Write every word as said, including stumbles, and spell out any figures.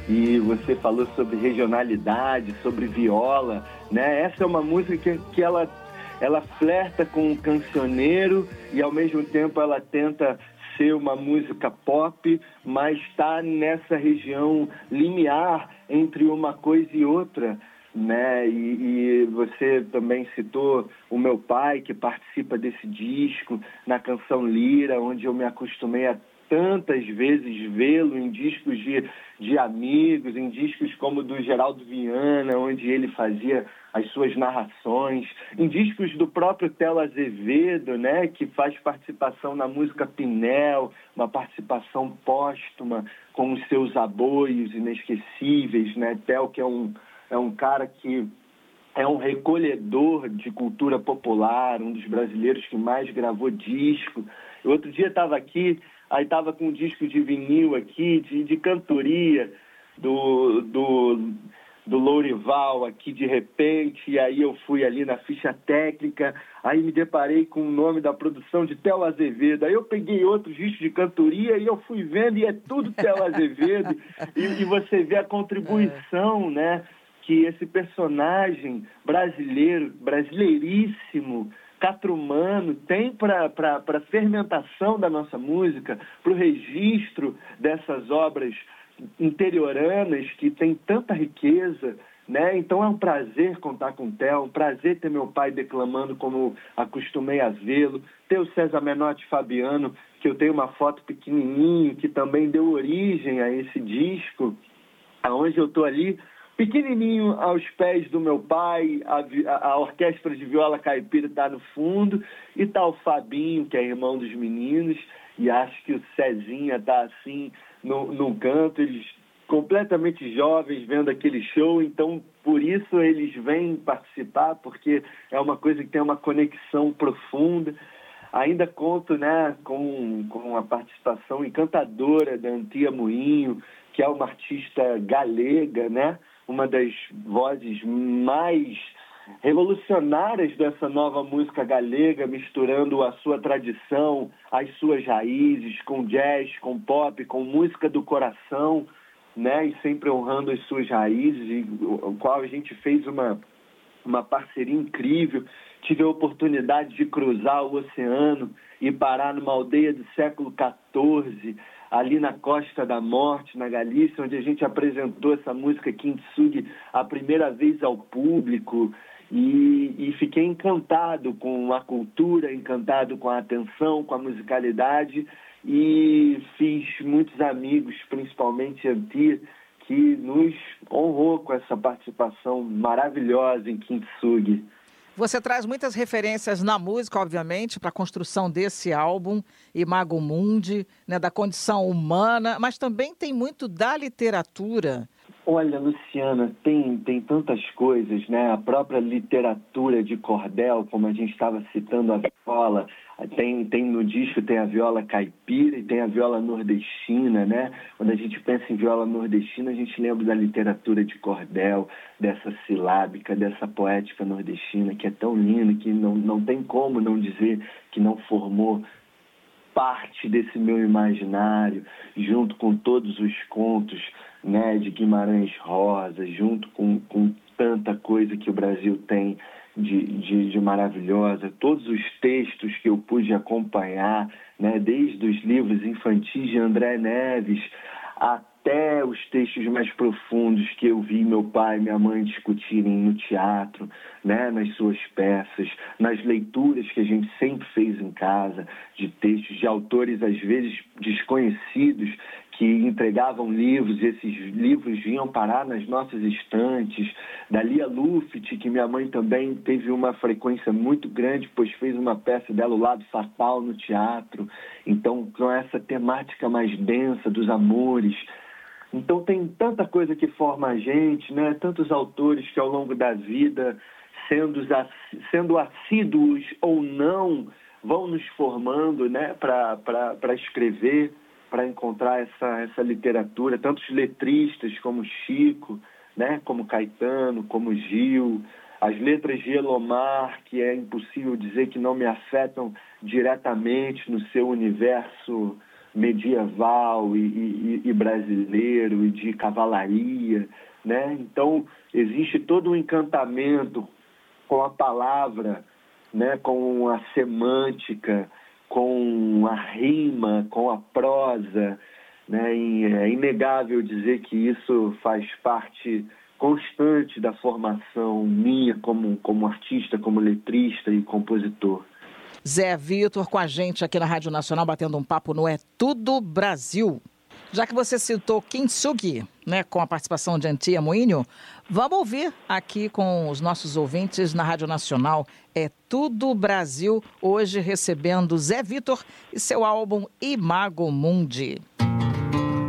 e você falou sobre regionalidade, sobre viola, né? Essa é uma música que, que ela, ela flerta com o cancioneiro e, ao mesmo tempo, ela tenta ser uma música pop, mas está nessa região limiar entre uma coisa e outra, né? E, e você também citou o meu pai, que participa desse disco, na canção Lira, onde eu me acostumei a tantas vezes vê-lo em discos de, de amigos, em discos como o do Geraldo Viana, onde ele fazia as suas narrações, em discos do próprio Théo Azevedo, né, que faz participação na música Pinel, uma participação póstuma com os seus aboios inesquecíveis, né? Théo, que é um, é um cara que é um recolhedor de cultura popular, um dos brasileiros que mais gravou disco. Eu, outro dia estava aqui, aí estava com um disco de vinil aqui, de, de cantoria, do, do, do Lourival aqui de repente, e aí eu fui ali na ficha técnica, aí me deparei com o nome da produção de Théo Azevedo, aí eu peguei outros discos de cantoria e eu fui vendo, e é tudo Théo Azevedo, e, e você vê a contribuição, né, que esse personagem brasileiro, brasileiríssimo, catrumano, tem para a fermentação da nossa música, para o registro dessas obras interioranas que tem tanta riqueza, né? Então é um prazer contar com o Théo, um prazer ter meu pai declamando como acostumei a vê-lo, ter o César Menotti Fabiano, que eu tenho uma foto pequenininho, que também deu origem a esse disco, aonde eu estou ali, pequenininho aos pés do meu pai, a, a orquestra de viola caipira está no fundo, e está o Fabinho, que é irmão dos meninos, e acho que o Cezinha está assim no, no canto, eles completamente jovens vendo aquele show, então por isso eles vêm participar, porque é uma coisa que tem uma conexão profunda. Ainda conto, né, com, com a participação encantadora da Antia Moinho, que é uma artista galega, né? Uma das vozes mais revolucionárias dessa nova música galega, misturando a sua tradição, as suas raízes, com jazz, com pop, com música do coração, né? E sempre honrando as suas raízes, e o qual a gente fez uma, uma parceria incrível. Tive a oportunidade de cruzar o oceano e parar numa aldeia do século quatorze, ali na Costa da Morte, na Galícia, onde a gente apresentou essa música Kintsugi a primeira vez ao público, e, e fiquei encantado com a cultura, encantado com a atenção, com a musicalidade, e fiz muitos amigos, principalmente a Tia, que nos honrou com essa participação maravilhosa em Kintsugi. Você traz muitas referências na música, obviamente, para a construção desse álbum, Imago Mundi, né, da condição humana, mas também tem muito da literatura. Olha, Luciana, tem, tem tantas coisas, né? A própria literatura de cordel, como a gente estava citando a viola, tem, tem no disco tem a viola caipira e tem a viola nordestina, né? Quando a gente pensa em viola nordestina, a gente lembra da literatura de cordel, dessa silábica, dessa poética nordestina, que é tão linda, que não, não tem como não dizer que não formou parte desse meu imaginário, junto com todos os contos, né, de Guimarães Rosa, junto com, com tanta coisa que o Brasil tem de, de, de maravilhosa, todos os textos que eu pude acompanhar, né, desde os livros infantis de André Neves até os textos mais profundos que eu vi meu pai e minha mãe discutirem no teatro, né, nas suas peças, nas leituras que a gente sempre fez em casa, de textos de autores às vezes desconhecidos, que entregavam livros, e esses livros vinham parar nas nossas estantes, da Lia Luft, que minha mãe também teve uma frequência muito grande, pois fez uma peça dela, O Lado Fatal, no teatro. Então, com essa temática mais densa dos amores. Então, tem tanta coisa que forma a gente, né? Tantos autores que ao longo da vida, sendo, sendo assíduos ou não, vão nos formando, né, para escrever, para encontrar essa, essa literatura, tantos letristas como Chico, né, como Caetano, como Gil, as letras de Elomar, que é impossível dizer que não me afetam diretamente no seu universo medieval e, e, e brasileiro e de cavalaria, né? Então, existe todo um encantamento com a palavra, né? Com a semântica, com a rima, com a prosa, né? E é inegável dizer que isso faz parte constante da formação minha como, como artista, como letrista e compositor. Zé Vitor com a gente aqui na Rádio Nacional, batendo um papo no É Tudo Brasil. Já que você citou Kintsugi, né, com a participação de Antia Moinho, vamos ouvir aqui com os nossos ouvintes na Rádio Nacional. É Tudo Brasil, hoje recebendo Zé Vitor e seu álbum Imago Mundi.